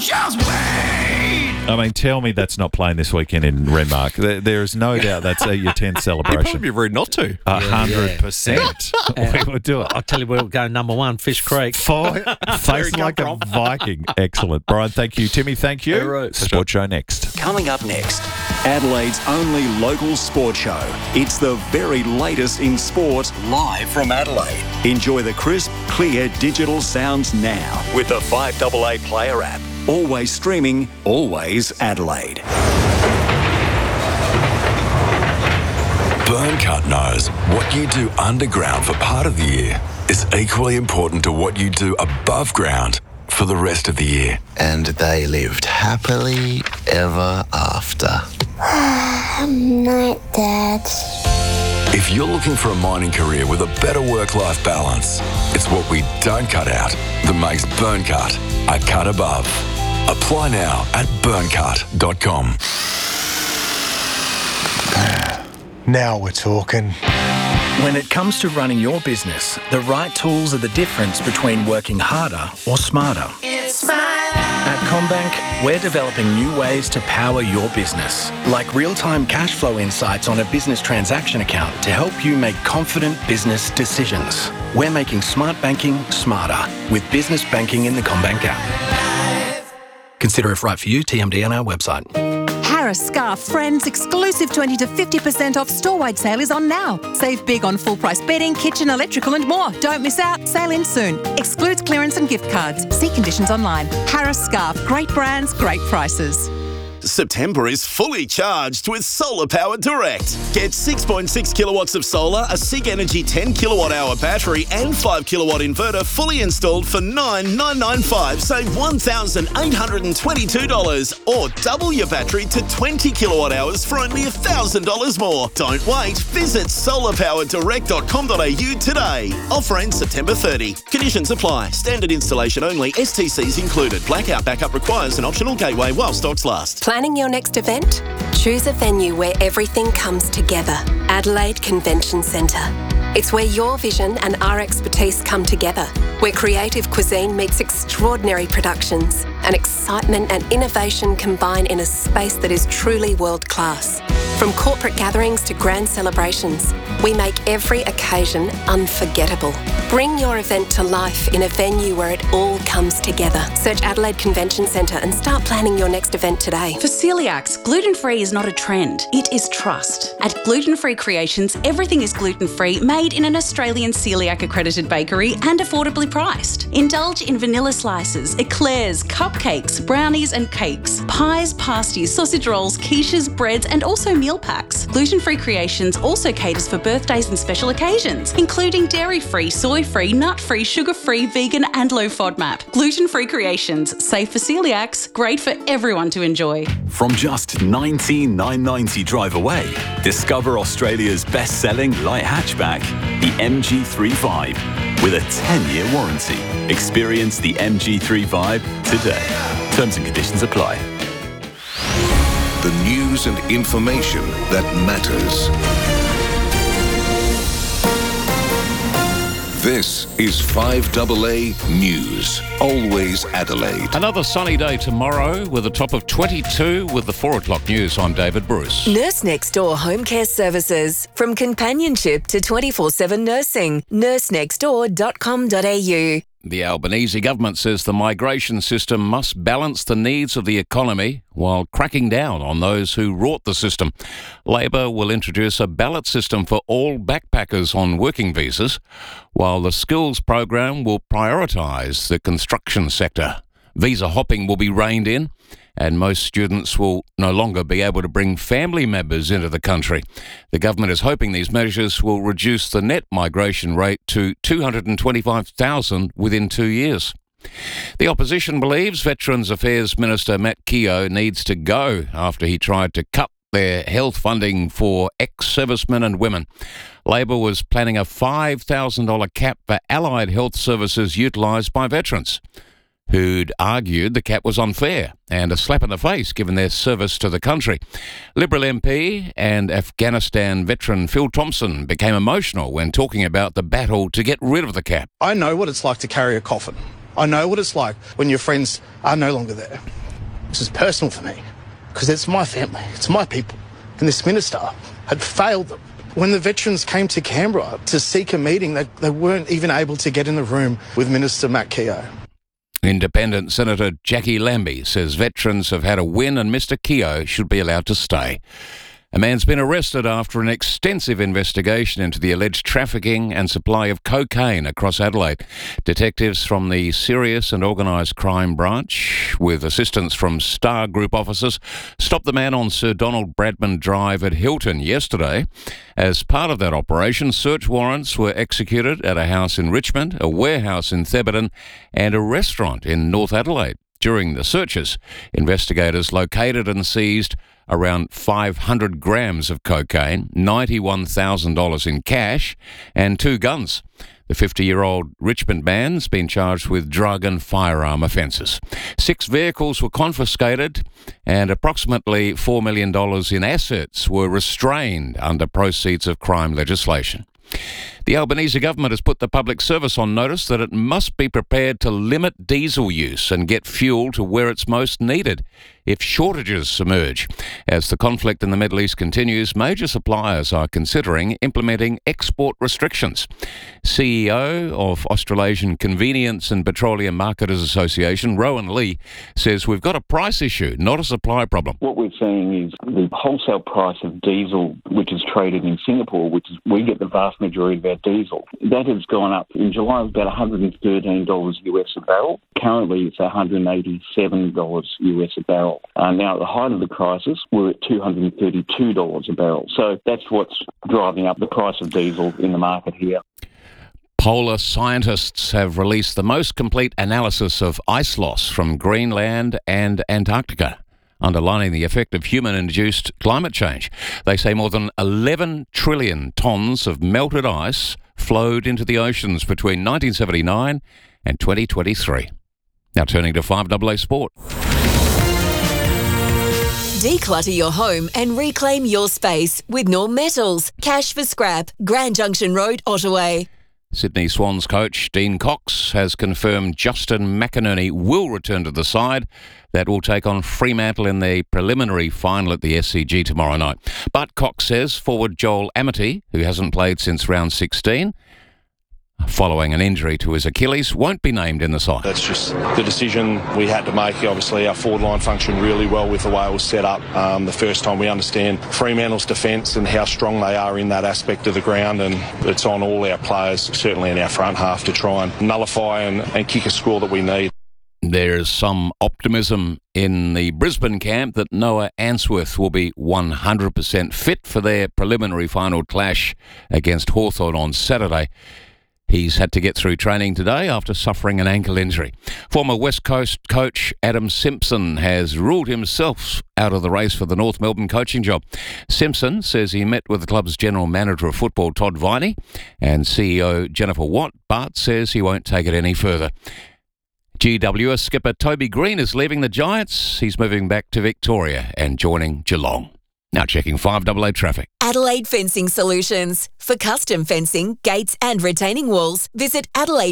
Just wait! I mean, tell me that's not playing this weekend in Renmark. There is no doubt that's your 10th It'd celebration. probably be rude not to. 100%. We would do it. I'll tell you where we'll go number one, Fish Creek. Face like a Viking. Excellent. Brian, thank you. Timmy, thank you. right. Sports Show next. Coming up next, Adelaide's only local sport show. It's the very latest in sport, live from Adelaide. Enjoy the crisp, clear digital sounds now with the 5AA Player app. Always streaming, always Adelaide. Burncut knows what you do underground for part of the year is equally important to what you do above ground for the rest of the year. And they lived happily ever after. Night, Dad. If you're looking for a mining career with a better work-life balance, it's what we don't cut out that makes Burncut a cut above. Apply now at burncut.com. Now we're talking. When it comes to running your business, the right tools are the difference between working harder or smarter. It's my At CommBank, we're developing new ways to power your business, like real-time cash flow insights on a business transaction account to help you make confident business decisions. We're making smart banking smarter with business banking in the CommBank app. Consider if right for you, TMD on our website. Harris Scarf Friends exclusive 20 to 50% off store-wide sale is on now. Save big on full-price bedding, kitchen, electrical and more. Don't miss out. Sale ends soon. Excludes clearance and gift cards. See conditions online. Harris Scarf. Great brands, great prices. September is fully charged with Solar Power Direct. Get 6.6 kilowatts of solar, a SIG Energy 10 kilowatt hour battery and 5 kilowatt inverter fully installed for $9,995. Save $1,822 or double your battery to 20 kilowatt hours for only $1,000 more. Don't wait. Visit solarpowerdirect.com.au today. Offer ends September 30. Conditions apply. Standard installation only. STCs included. Blackout backup requires an optional gateway while stocks last. Planning your next event? Choose a venue where everything comes together. Adelaide Convention Centre. It's where your vision and our expertise come together, where creative cuisine meets extraordinary productions and excitement and innovation combine in a space that is truly world-class. From corporate gatherings to grand celebrations, we make every occasion unforgettable. Bring your event to life in a venue where it all comes together. Search Adelaide Convention Centre and start planning your next event today. For celiacs, gluten-free is not a trend, it is trust. At Gluten Free Creations, everything is gluten-free, made in an Australian celiac accredited bakery and affordably priced. Indulge in vanilla slices, eclairs, cupcakes, brownies and cakes, pies, pasties, sausage rolls, quiches, breads and also meal packs. Gluten Free Creations also caters for birthdays and special occasions, including dairy-free, soy-free, nut-free, sugar-free, vegan and low FODMAP. Gluten Free Creations, safe for celiacs, great for everyone to enjoy. From just $19,990 drive away, discover Australia's best-selling light hatchback, the MG3 with a 10-year warranty. Experience the MG3 today. Terms and conditions apply. The news and information that matters. This is 5AA News. Always Adelaide. Another sunny day tomorrow with a top of 22 with the 4 o'clock news. I'm David Bruce. Nurse Next Door Home Care Services. From companionship to 24/7 nursing. nursenextdoor.com.au. The Albanese government says the migration system must balance the needs of the economy while cracking down on those who wrought the system. Labor will introduce a ballot system for all backpackers on working visas, while the skills program will prioritise the construction sector. Visa hopping will be reined in, and most students will no longer be able to bring family members into the country. The government is hoping these measures will reduce the net migration rate to 225,000 within 2 years. The opposition believes Veterans Affairs Minister Matt Keogh needs to go after he tried to cut their health funding for ex-servicemen and women. Labor was planning a $5,000 cap for allied health services utilised by veterans, who'd argued the cap was unfair and a slap in the face given their service to the country. Liberal MP and Afghanistan veteran Phil Thompson became emotional when talking about the battle to get rid of the cap. I know what it's like to carry a coffin. I know what it's like when your friends are no longer there. This is personal for me because it's my family, it's my people. And this minister had failed them. When the veterans came to Canberra to seek a meeting, they weren't even able to get in the room with Minister Matt Keogh. Independent Senator Jackie Lambie says veterans have had a win and Mr Keogh should be allowed to stay. A man's been arrested after an extensive investigation into the alleged trafficking and supply of cocaine across Adelaide. Detectives from the Serious and Organised Crime Branch, with assistance from Star Group officers, stopped the man on Sir Donald Bradman Drive at Hilton yesterday. As part of that operation, search warrants were executed at a house in Richmond, a warehouse in Thebarton, and a restaurant in North Adelaide. During the searches, investigators located and seized around 500 grams of cocaine, $91,000 in cash, and 2 guns. The 50-year-old Richmond man's been charged with drug and firearm offences. 6 vehicles were confiscated and approximately $4 million in assets were restrained under proceeds of crime legislation. The Albanese government has put the public service on notice that it must be prepared to limit diesel use and get fuel to where it's most needed if shortages emerge. As the conflict in the Middle East continues, major suppliers are considering implementing export restrictions. CEO of Australasian Convenience and Petroleum Marketers Association, Rowan Lee, says we've got a price issue, not a supply problem. What we're seeing is the wholesale price of diesel, which is traded in Singapore, which is we get the vast majority of our diesel, that has gone up. In July, it was about $113 US a barrel. Currently, it's $187 US a barrel. Now, at the height of the crisis, we're at $232 a barrel. So that's what's driving up the price of diesel in the market here. Polar scientists have released the most complete analysis of ice loss from Greenland and Antarctica, underlining the effect of human-induced climate change. They say more than 11 trillion tonnes of melted ice flowed into the oceans between 1979 and 2023. Now turning to 5AA Sport. Declutter your home and reclaim your space with Norm Metals. Cash for scrap. Grand Junction Road, Ottaway. Sydney Swans coach Dean Cox has confirmed Justin McInerney will return to the side. That will take on Fremantle in the preliminary final at the SCG tomorrow night. But Cox says forward Joel Amity, who hasn't played since round 16, following an injury to his Achilles, won't be named in the side. That's just the decision we had to make. Obviously, our forward line functioned really well with the way it was set up. The first time we understand Fremantle's defence and how strong they are in that aspect of the ground, and it's on all our players, certainly in our front half, to try and nullify and kick a score that we need. There's some optimism in the Brisbane camp that Noah Answorth will be 100% fit for their preliminary final clash against Hawthorn on Saturday. He's had to get through training today after suffering an ankle injury. Former West Coast coach Adam Simpson has ruled himself out of the race for the North Melbourne coaching job. Simpson says he met with the club's general manager of football, Todd Viney, and CEO Jennifer Watt, but says he won't take it any further. GWS skipper Toby Green is leaving the Giants. He's moving back to Victoria and joining Geelong. Now checking 5AA traffic. Adelaide Fencing Solutions. For custom fencing, gates and retaining walls, visit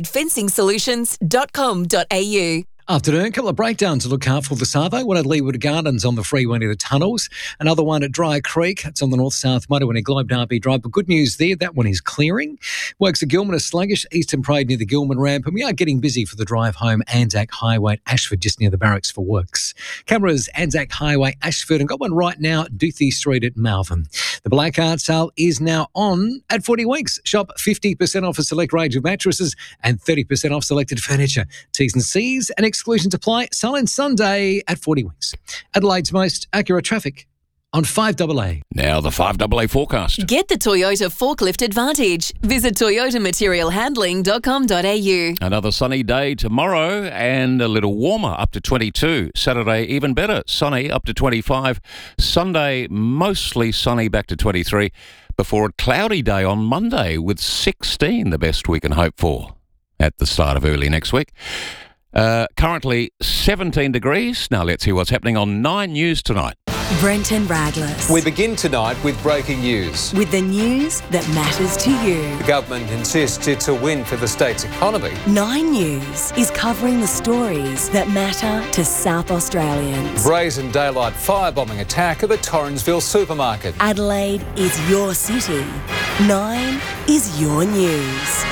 adelaidefencingsolutions.com.au. Afternoon, a couple of breakdowns to look out for this Arvo. One at Leeward Gardens on the freeway near the tunnels. Another one at Dry Creek. It's on the north-south motorway near Globe Derby Drive. But good news there, that one is clearing. Works at Gilman are sluggish. Eastern Parade near the Gilman ramp. And we are getting busy for the drive home Anzac Highway at Ashford, just near the barracks for works. Cameras, Anzac Highway, Ashford. And got one right now, Duthie Street at Malvern. The Black Art sale is now on at 40 weeks. Shop 50% off a select range of mattresses and 30% off selected furniture. T's and C's and exclusions apply. Silent Sunday at 40 weeks. Adelaide's most accurate traffic on 5AA. Now the 5AA forecast. Get the Toyota Forklift Advantage. Visit toyotamaterialhandling.com.au. Another sunny day tomorrow and a little warmer, up to 22. Saturday, even better, sunny, up to 25. Sunday, mostly sunny, back to 23. Before a cloudy day on Monday with 16, the best we can hope for at the start of early next week. Currently 17 degrees. Now let's see what's happening on 9 News tonight. Brenton Radless. We begin tonight with breaking news. With the news that matters to you. The government insists it's a win for the state's economy. 9 News is covering the stories that matter to South Australians. Brazen daylight firebombing attack at the Torrensville supermarket. Adelaide is your city. 9 is your news.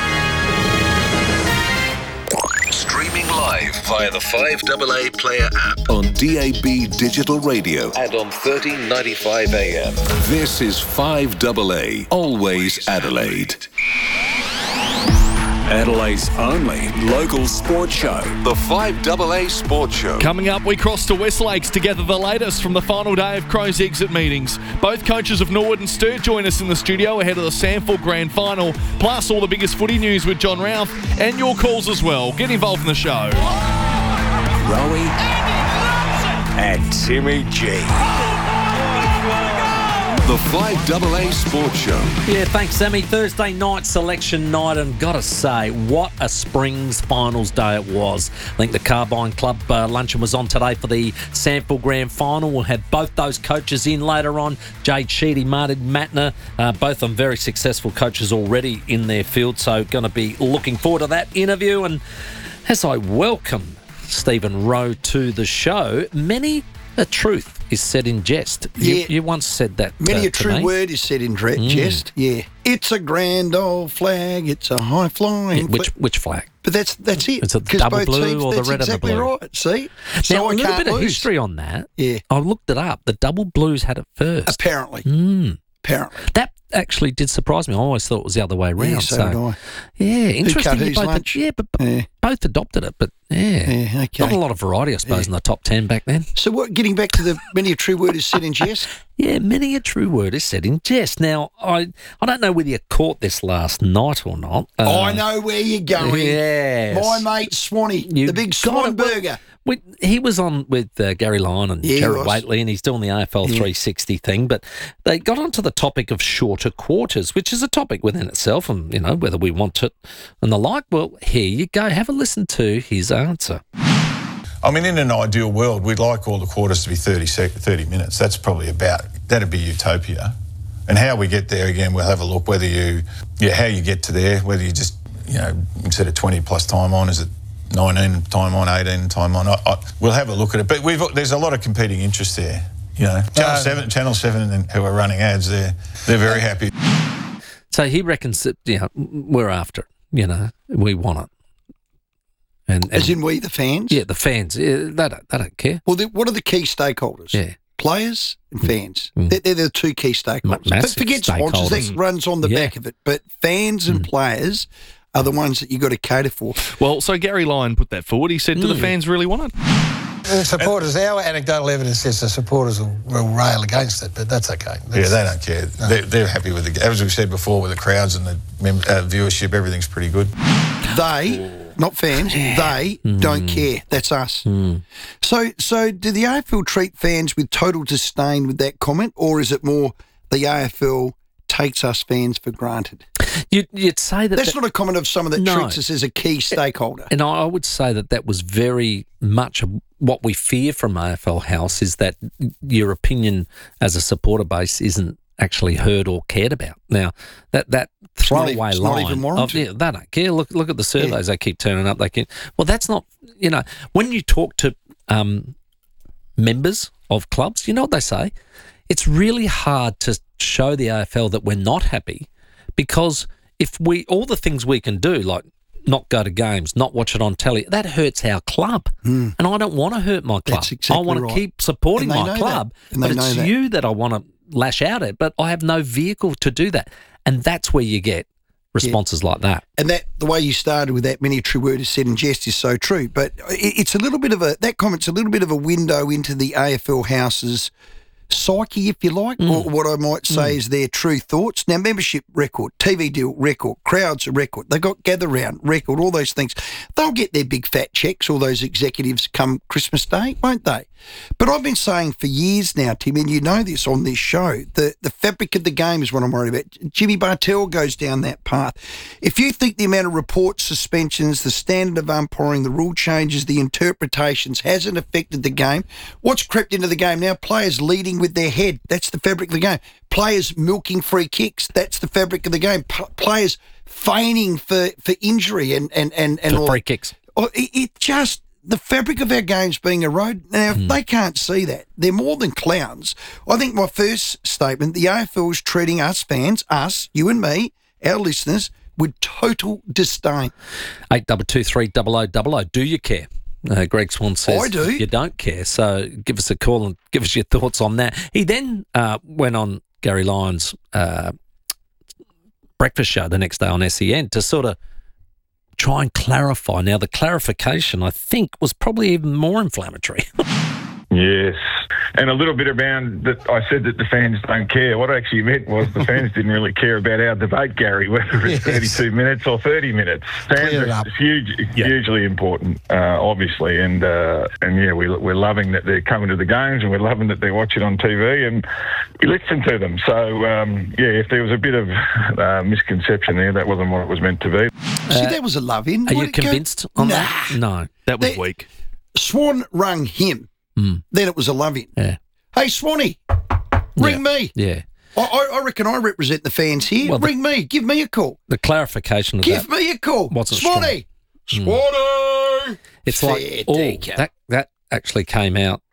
Streaming live via the 5AA Player app on DAB Digital Radio and on 1395 AM. This is 5AA, always Adelaide. Adelaide's only local sports show, the 5AA Sports Show. Coming up, we cross to West Lakes to gather the latest from the final day of Crows exit meetings. Both coaches of Norwood and Sturt join us in the studio ahead of the Sandford Grand Final, plus all the biggest footy news with John Routh and your calls as well. Get involved in the show. Rowie and Timmy G. The 5AA Sports Show. Yeah, thanks, Sammy. Thursday night, selection night, and gotta say, what a Springs finals day it was. I think the Carbine Club luncheon was on today for the Sandford Grand Final. We'll have both those coaches in later on. Jade Sheedy, Martin Matner, both of them very successful coaches already in their field, so going to be looking forward to that interview. And as I welcome Stephen Rowe to the show, many a truth is said in jest. You once said that. Many a true word is said in jest. Yeah, it's a grand old flag. It's a high flying. Which flag? But that's it. It's a double blue teams, or the red exactly and the blue. Right. See, so now a little bit of history on that. Yeah, I looked it up. The double blues had it first. Apparently. Apparently. That actually did surprise me. I always thought it was the other way around. Yeah, so did I. Yeah, interesting. Who cut whose lunch? Both adopted it, but okay. Not a lot of variety, I suppose, in the top 10 back then. So what? Getting back to the many a true word is said in jest. Yeah, many a true word is said in jest. Now, I don't know whether you caught this last night or not. I know where you're going. Yes. My mate Swanee, the big Swan burger. He was on with Gary Lyon and Jared Waitley, and he's doing the AFL 360 thing, but they got onto the topic of shorter quarters, which is a topic within itself, and, whether we want it and the like. Well, here you go. Have a listen to his answer. I mean, in an ideal world, we'd like all the quarters to be 30 minutes. That's probably that'd be utopia. And how we get there, again, we'll have a look, how you get to there, whether you just, instead of 20 plus time on, is it 19 time on, 18 time on? We'll have a look at it. But there's a lot of competing interest there. Channel 7 who are running ads, they're very happy. So he reckons that, we're after it, we want it. And as in we, the fans? Yeah, the fans. They don't care. Well, what are the key stakeholders? Yeah. Players and fans. They're the two key stakeholders. But forget sponsors, that runs on the back of it. But fans and players are the ones that you've got to cater for. Well, so Gary Lyon put that forward. He said, do the fans really want it? The supporters, our anecdotal evidence says the supporters will rail against it, but that's okay. They don't care. No. They're happy with as we said before, with the crowds and the viewership, everything's pretty good. They, not fans, they don't care. That's us. So do the AFL treat fans with total disdain with that comment, or is it more the AFL takes us fans for granted? You'd say that's not a comment of someone that treats us as a key stakeholder. And I would say that was very much what we fear from AFL House, is that your opinion as a supporter base isn't actually heard or cared about. Now, that throwaway line of they don't care. Look at the surveys; they keep turning up. Well, that's not. When you talk to members of clubs, you know what they say. It's really hard to show the AFL that we're not happy, because if all the things we can do, like not go to games, not watch it on telly, that hurts our club. And I don't want to hurt my club. That's exactly I want to keep supporting my club. But it's you that I want to lash out at, but I have no vehicle to do that. And that's where you get responses like that. And the way you started with that, many a true word is said in jest, is so true. But it's a little bit of that comment's a little bit of a window into the AFL House's psyche, if you like, or what I might say is their true thoughts. Now, membership record, TV deal record, crowds record, they got gather round record, all those things. They'll get their big fat checks, all those executives, come Christmas Day, won't they? But I've been saying for years now, Tim, and you know this on this show, the fabric of the game is what I'm worried about. Jimmy Bartell goes down that path. If you think the amount of reports, suspensions, the standard of umpiring, the rule changes, the interpretations hasn't affected the game, what's crept into the game now? Players leading with their head. That's the fabric of the game. Players milking free kicks. That's the fabric of the game. Players feigning for injury and all. Free kicks. It just, the fabric of our game's being eroded. Now, if they can't see that, they're more than clowns. I think my first statement, the AFL is treating us fans, us, you and me, our listeners, with total disdain. 8223 do you care? Greg Swan says, I do. You don't care, so give us a call and give us your thoughts on that. He then went on Gary Lyons' breakfast show the next day on SEN to sort of try and clarify. Now, the clarification, I think, was probably even more inflammatory. Yes, and a little bit around that. I said that the fans don't care. What I actually meant was the fans didn't really care about our debate, Gary, whether it's 32 minutes or 30 minutes. Fans are hugely important, obviously, and yeah, we're loving that they're coming to the games, and we're loving that they're watching on TV, and we listen to them. So yeah, if there was a bit of misconception there, that wasn't what it was meant to be. See, that was a love-in. Are you convinced on that? No. That was weak. Swan rung him. Then it was a love-in. Yeah. Hey, Swanee, ring me. Yeah. I reckon I represent the fans here. Well, ring me. Give me a call. The clarification of Give me a call. wasn't Swanee. strong. Swanee. It's Fair like, dinkum. that actually came out,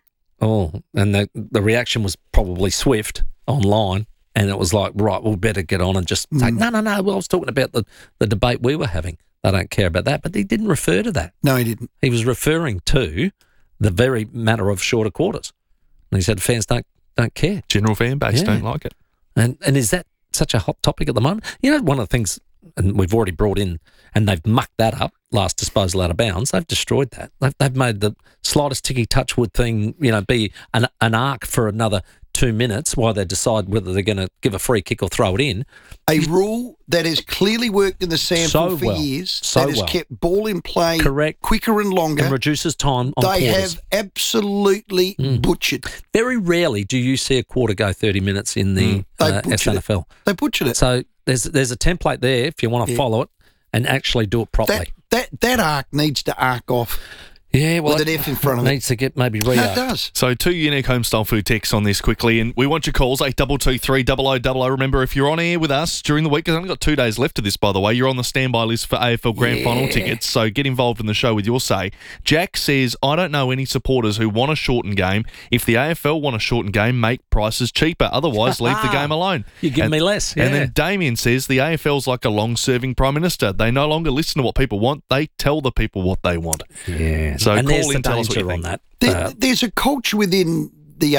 and the reaction was probably swift online, and it was like, right, we'll better get on and just say, no, well, I was talking about the debate we were having. They don't care about that, but he didn't refer to that. No, he didn't. He was referring to the very matter of shorter quarters. And he said fans don't care. General fan base don't like it. And is that such a hot topic at the moment? You know, one of the things, and we've already brought in, and they've mucked that up, last disposal out of bounds, they've destroyed that. They've made the slightest ticky touchwood thing, be an arc for another 2 minutes while they decide whether they're going to give a free kick or throw it in. A rule that has clearly worked in the sample for years, that has kept ball in play quicker and longer. And reduces time on They quarters. have absolutely butchered. Very rarely do you see a quarter go 30 minutes in the SNFL. They butchered it. So there's a template there if you want to follow it and actually do it properly. That arc needs to arc off. Yeah, well, with an F in front of it. Needs to get maybe re-arced. No, it does. So 2 unique homestyle food texts on this quickly, and we want your calls, 8223 0000. Remember, if you're on air with us during the week, because I've only got 2 days left of this, by the way, you're on the standby list for AFL Grand Final tickets, so get involved in the show with your say. Jack says, I don't know any supporters who want a shortened game. If the AFL want a shortened game, make prices cheaper. Otherwise, leave the game alone. You're giving me less. And then Damien says, the AFL's like a long-serving Prime Minister. They no longer listen to what people want. They tell the people what they want. Yeah. So and call in, tell us what you think. On that. There's a culture within the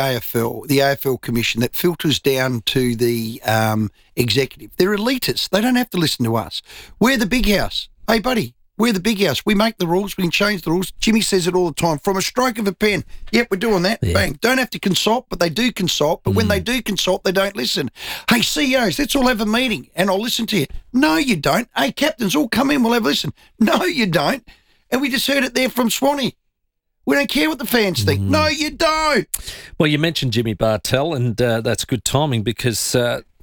AFL Commission that filters down to the executive. They're elitists. They don't have to listen to us. We're the big house. Hey, buddy, we're the big house. We make the rules. We can change the rules. Jimmy says it all the time. From a stroke of a pen. Yep, we're doing that. Yeah. Bang. Don't have to consult, but they do consult. But when they do consult, they don't listen. Hey, CEOs, let's all have a meeting and I'll listen to you. No, you don't. Hey, captains, all come in. We'll have a listen. No, you don't. And we just heard it there from Swanee. We don't care what the fans think. No, you don't. Well, you mentioned Jimmy Bartel, and that's good timing because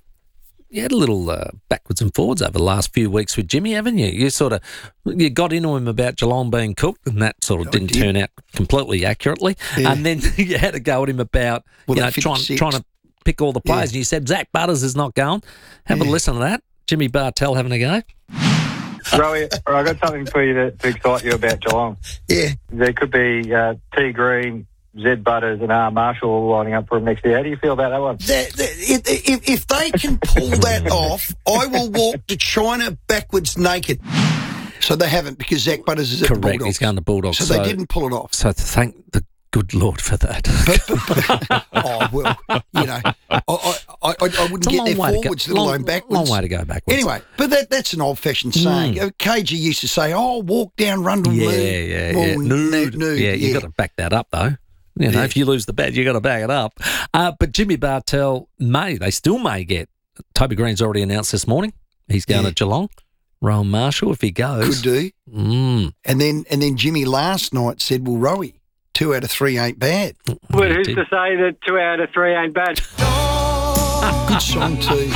you had a little backwards and forwards over the last few weeks with Jimmy, haven't you? You got into him about Geelong being cooked, and that sort of didn't turn out completely accurately. Yeah. And then you had to go at him about trying to pick all the players. And you said Zach Butters is not going. Have a listen to that. Jimmy Bartel having a go. Rowie, I've got something for you to excite you about Geelong. Yeah. There could be T. Green, Zed Butters and R. Marshall all lining up for him next year. How do you feel about that one? If they can pull that off, I will walk to China backwards naked. So they haven't because Zach Butters is at the Bulldogs. Correct, he's going to Bulldogs. So they didn't pull it off. So thank the good Lord for that. Oh, well, I wouldn't get there forwards, let alone backwards. Long way to go backwards. Anyway, but that's an old-fashioned saying. KG used to say, walk down Rundle nude. Yeah, you've got to back that up, though. If you lose the bet, you've got to back it up. But Jimmy Bartel they still may get. Toby Green's already announced this morning. He's going to Geelong. Rowan Marshall, if he goes. Could do. And then Jimmy last night said, well, Rowie, 2 out of 3 ain't bad. But who's to say that 2 out of 3 ain't bad? Good song too.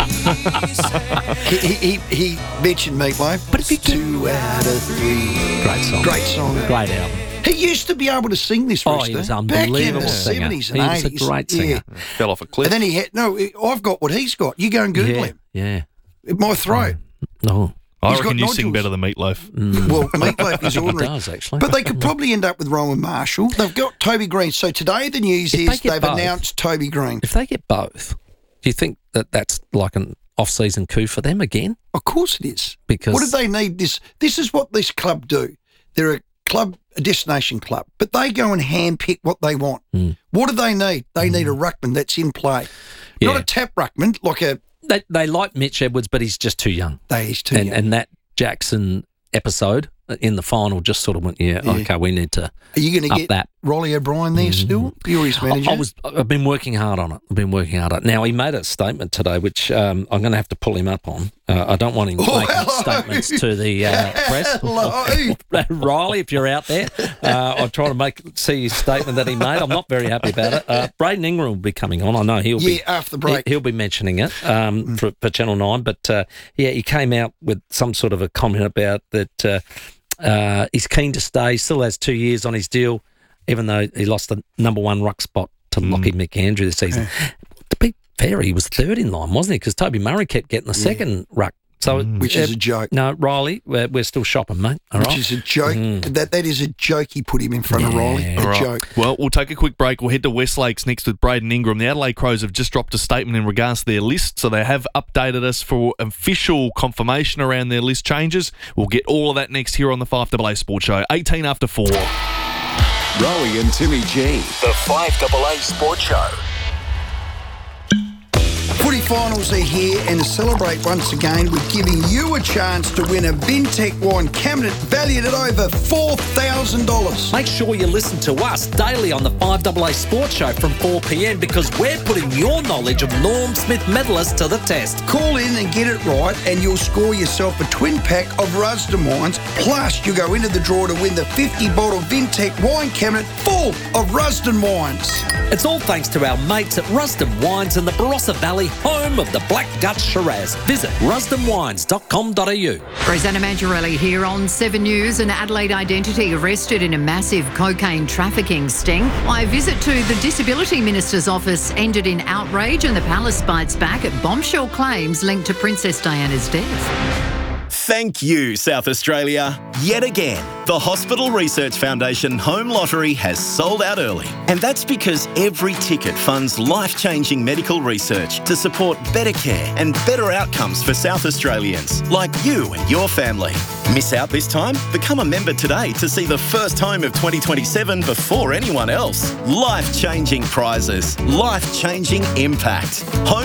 he mentioned Meatloaf. But if you 2 out of 3. Great song. Great song. Great album. He used to be able to sing this, Oh, he was Risto, unbelievable back in the singer. 70s and He was a 80s. great singer. Fell off a cliff. And then he had, I've got what he's got. You go and Google him. Yeah. My throat. No. I He's reckon got you sing nodules. better than Meatloaf. Well, Meatloaf is ordinary. does, actually. But they could probably end up with Rowan Marshall. They've got Toby Green. So today the news If they is get they've both- announced Toby Green. If they get both, do you think that that's like an off-season coup for them again? Of course it is. Because what do they need? This is what this club do. They're a destination club, but they go and handpick what they want. What do they need? They need a ruckman that's in play. Not a tap ruckman, like a... They like Mitch Edwards, but he's just too young. He's too young. And that Jackson episode in the final just sort of went, okay, we need to Are you going to up get that. Rolly O'Brien there still? You're his manager? I've been working hard on it. Now, he made a statement today, which I'm going to have to pull him up on. I don't want him making statements to the press. Hello. Riley, if you're out there, I'll try to see his statement that he made. I'm not very happy about it. Braden Ingram will be coming on. I know he'll be after the break. He'll be mentioning it for Channel 9. But, he came out with some sort of a comment about that he's keen to stay, still has 2 years on his deal, even though he lost the number one ruck spot to Lockie McAndrew this season. To be fair, he was third in line, wasn't he? Because Toby Murray kept getting the second ruck. So Which is a joke. No, Riley, we're still shopping, mate. All Which right? is a joke. That is a joke he put him in front of Riley. All A right. joke. Well, we'll take a quick break. We'll head to Westlakes next with Braden Ingram. The Adelaide Crows have just dropped a statement in regards to their list, so they have updated us for official confirmation around their list changes. We'll get all of that next here on the 5AA Sports Show, 18 after 4. Rowie and Timmy G. The 5AA Sports Show. Footy finals are here, and to celebrate once again, we're giving you a chance to win a Vintec wine cabinet valued at over $4,000. Make sure you listen to us daily on the 5AA Sports Show from 4 p.m. because we're putting your knowledge of Norm Smith medalists to the test. Call in and get it right, and you'll score yourself a twin pack of Rusden wines. Plus, you go into the draw to win the 50-bottle Vintec wine cabinet full of Rusden wines. It's all thanks to our mates at Rusden Wines in the Barossa Valley, home of the Black Dutch Shiraz. Visit rusdenwines.com.au. Rosanna Mangiarelli here on 7 News. An Adelaide identity arrested in a massive cocaine trafficking sting. My visit to the Disability Minister's office ended in outrage, and the palace bites back at bombshell claims linked to Princess Diana's death. Thank you, South Australia. Yet again, the Hospital Research Foundation Home Lottery has sold out early. And that's because every ticket funds life-changing medical research to support better care and better outcomes for South Australians, like you and your family. Miss out this time? Become a member today to see the first home of 2027 before anyone else. Life-changing prizes. Life-changing impact.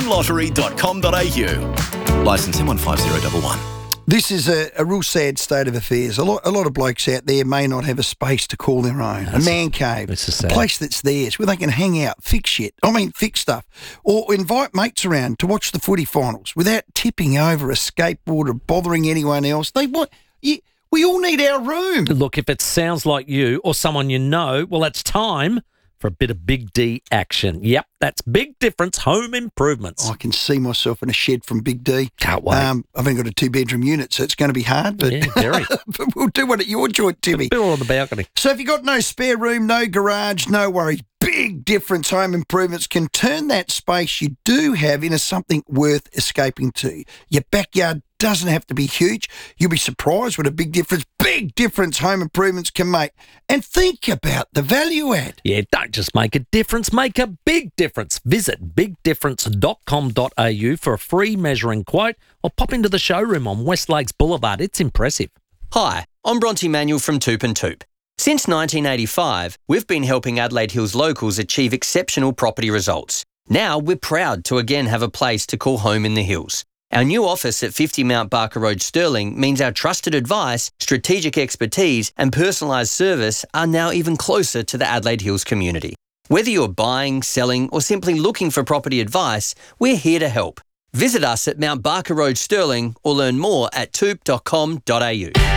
homelottery.com.au. Licence M15011. This is a real sad state of affairs. A lot of blokes out there may not have a space to call their own. A man cave, a place that's theirs, where they can hang out, fix stuff, or invite mates around to watch the footy finals without tipping over a skateboard or bothering anyone else. We all need our room. Look, if it sounds like you or someone you know, well, it's time for a bit of Big D action. Yep, that's Big Difference Home Improvements. I can see myself in a shed from Big D. Can't wait. I've only got a 2-bedroom unit, so it's going to be hard. But, yeah, very. But we'll do one at your joint, Timmy. Build on the balcony. So if you've got no spare room, no garage, no worries, Big Difference Home Improvements can turn that space you do have into something worth escaping to. Your backyard doesn't have to be huge. You'll be surprised what a Big Difference Home Improvements can make. And think about the value add. Yeah, don't just make a difference, make a big difference. Visit bigdifference.com.au for a free measuring quote or pop into the showroom on West Lakes Boulevard. It's impressive. Hi, I'm Bronte Manuel from Toop and Toop. Since 1985, we've been helping Adelaide Hills locals achieve exceptional property results. Now we're proud to again have a place to call home in the hills. Our new office at 50 Mount Barker Road, Stirling, means our trusted advice, strategic expertise and personalised service are now even closer to the Adelaide Hills community. Whether you're buying, selling or simply looking for property advice, we're here to help. Visit us at Mount Barker Road, Stirling or learn more at toop.com.au.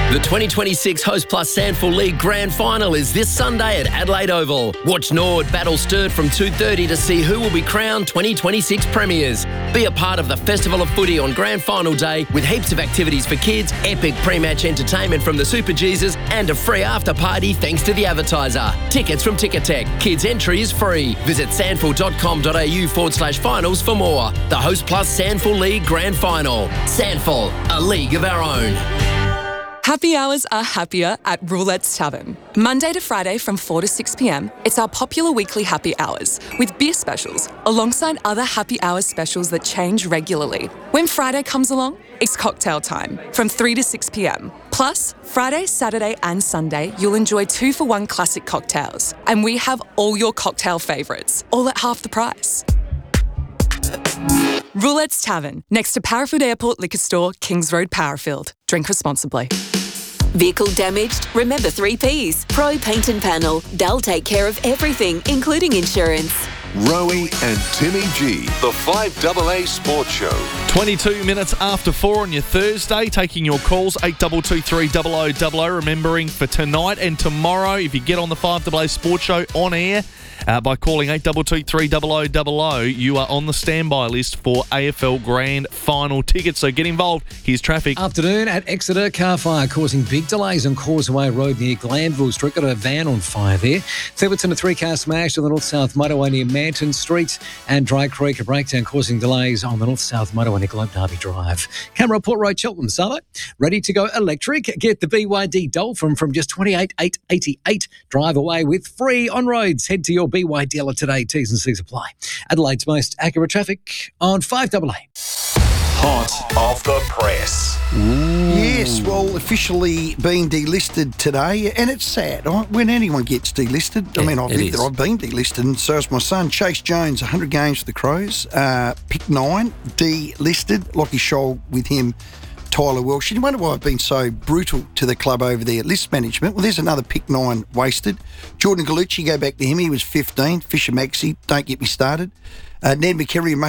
The 2026 Host Plus Sandful League Grand Final is this Sunday at Adelaide Oval. Watch Nord battle Sturt from 2:30 to see who will be crowned 2026 premiers. Be a part of the Festival of Footy on Grand Final Day with heaps of activities for kids, epic pre-match entertainment from the Super Jesus and a free after party thanks to the advertiser. Tickets from Ticketek. Kids entry is free. Visit sandful.com.au/finals for more. The Host Plus Sandful League Grand Final. Sandful, a league of our own. Happy hours are happier at Roulette's Tavern. Monday to Friday from 4 to 6 p.m, it's our popular weekly happy hours with beer specials alongside other happy hours specials that change regularly. When Friday comes along, it's cocktail time from 3 to 6 p.m. Plus, Friday, Saturday and Sunday, you'll enjoy 2-for-1 classic cocktails. And we have all your cocktail favourites, all at half the price. Roulette's Tavern, next to Parafield Airport Liquor Store, Kings Road, Parafield. Drink responsibly. Vehicle damaged? Remember 3 Ps. Pro Paint and Panel. They'll take care of everything, including insurance. Rowie and Timmy G, the 5AA Sports Show. 22 minutes after 4 on your Thursday, taking your calls, 8223 0000. Remembering for tonight and tomorrow, if you get on the 5AA Sports Show on air, by calling 8223 0000, you are on the standby list for AFL Grand Final tickets. So get involved. Here's traffic. Afternoon at Exeter, car fire causing big delays on Causeway Road near Glanville Street. Got a van on fire there. Theberton, a 3-car smash on the north-south motorway near Manton Street, and Dry Creek, a breakdown causing delays on the north-south motorway near Globe Derby Drive. Camera Port Road, Cheltenham, Salo. Ready to go electric? Get the BYD Dolphin from just $28,888. Drive away with free on-roads. Head to your BYD dealer today. T's and C's apply. Adelaide's most accurate traffic on 5AA. Hot off the press. Yes, well, officially being delisted today, and it's sad when anyone gets delisted. I mean, I've been delisted, and so is my son. Chase Jones, 100 games for the Crows. Pick 9, delisted. Lockie Scholl with him. Tyler Welsh. You wonder why I've been so brutal to the club over there. List management. Well, there's another pick 9 wasted. Jordan Gallucci, go back to him. He was 15. Fisher Maxey, don't get me started. Ned McKerry and